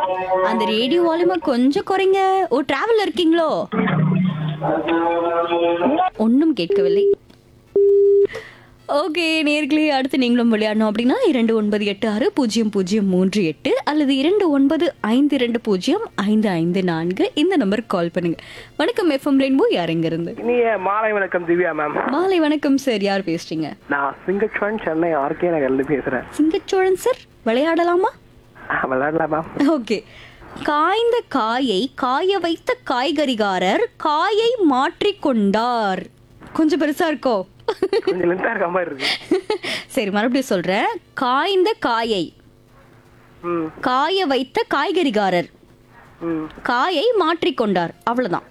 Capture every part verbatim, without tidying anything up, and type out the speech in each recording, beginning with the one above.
அந்த ரேடியோ வால்யூமை கொஞ்சம் குறைங்க. ஓ டிராவல்ல இருக்கீங்களோ? ஒன்றும் கேட்கவில்லை. ஓகே நேர்களே, அடுத்து நீங்களும் விளையாடணும் அப்படின்னா இரண்டு ஒன்பது எட்டு ஆறு பூஜ்ஜியம் பூஜ்ஜியம் மூன்று எட்டு அல்லது இரண்டு ஒன்பது ஐந்து இரண்டு பூஜ்ஜியம் ஐந்து ஐந்து நான்கு இந்த நம்பருக்கு கால் பண்ணுங்க. வணக்கம் எஃப்எம் ரெயின்போ, யார் எங்க இருந்து? இனிய மாலை வணக்கம் திவ்யா மேம். மாலை வணக்கம் சார், யார் பேசுறீங்க? நான் சிங்கச்சோழன், சென்னை ஆர்கே நகர்ல பேசுறேன். சிங்கச்சோழன் சார், விளையாடலாமா? விளையாடலாம் மேம். ஓகே. காய்ந்த காயை காய வைத்த காய்கறிகாரர் காயை மாற்றிக்கொண்டார். கொஞ்சம் பெருசா இருக்கோ? கொஞ்சம் லென்த்தா இருக்க மாதிரி இருக்கு. சரி, மறுபடியும் சொல்றேன். காய்ந்த காயை ம் காய வைத்த காய்கறிகாரர் ம் காயை மாற்றிக்கொண்டார். அவ்வளவுதான்.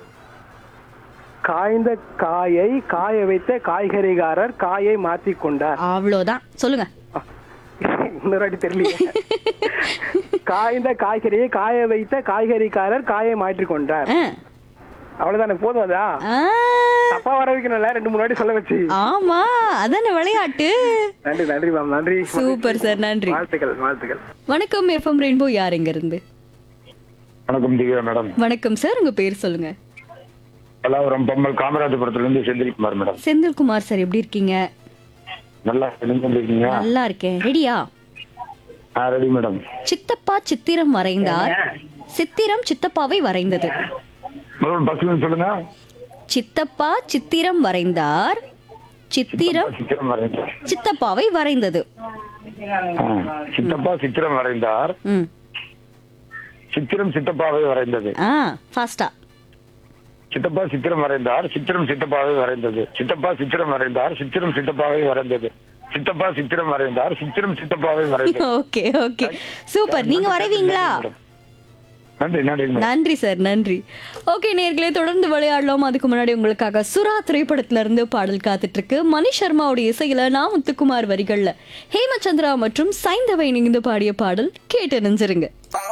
காய்ந்த காயை காய வைத்த காய்கறிகாரர் காயை மாற்றி கொண்டார். அவ்வளவுதான். சொல்லுங்க. இன்னொரு வாட்டி தெரியல. காய்ந்த காய்கறியை காய வைத்த காய்கறிக்காரர் காயை மாற்றி கொண்டார். ஆ. அவ்வளவுதானே, போதும். அதா ஆ. தப்பா வர வைக்கணும்ல, ரெண்டு மூணு வாட்டி சொல்ல வச்சு. ஆமா, அதானே விளையாட்டு. நன்றி நன்றி மேம், நன்றி. சூப்பர் சார், நன்றி. வாழ்த்துக்கள் வாழ்த்துக்கள். வணக்கம் எஃப்எம் ரெயின்போ, யார் எங்க இருந்து? வணக்கம் திவ்யா மேடம். வணக்கம் சார், உங்க பேர் சொல்லுங்க. பல்லாவரம் பம்மல் காமராஜபுரத்துல இருந்து செந்தில்குமார் மேடம். செந்தில்குமார் சார், எப்படி இருக்கீங்க? நல்லா இருக்கீங்க? நல்லா இருக்கேன். ரெடியா? ஆ ரெடி மேடம். சித்தப்பா சித்திரம் வரைந்தார், சித்திரம் சித்தப்பாவை வரைந்தது. மேடம் பஸ்ல சொல்லுங்க. சித்தப்பா சித்திரம் வரைந்தார், சித்திரம் சித்திரம் வரைந்தார். சித்தப்பாவை வரைந்தது. ஆ, சித்தப்பா சித்திரம் வரைந்தார், ம். சித்திரம் சித்தப்பாவை வரைந்தது. ஆ ஃபாஸ்டா. சித்தப்பா சித்திரம் வரைந்தார், சித்திரம் சித்தப்பாவை வரைந்தது. சித்தப்பா சித்திரம் வரைந்தார், சித்திரம் சித்தப்பாவை வரைந்தது. சித்தப்பா சித்திரம் வரைந்தார், சித்திரம் சித்தப்பாவை வரைந்தது. Okay okay, super. நீங்க வரைவீங்களா? நன்றி நன்றி மேடம். நன்றி சார், நன்றி. ஓகே நேர்களே, தொடர்ந்து விளையாடலாம். அதுக்கு முன்னாடி உங்களுக்காக சுறா திரைப்படத்துல இருந்து பாடல் காத்துட்டு இருக்கு. மணி சர்மாவுடைய இசையில நான் முத்துக்குமார் வரிகள்ல ஹேமச்சந்திரா மற்றும் சைந்தவை இணைந்து பாடிய பாடல் கேட்டு நினைஞ்சிருங்க.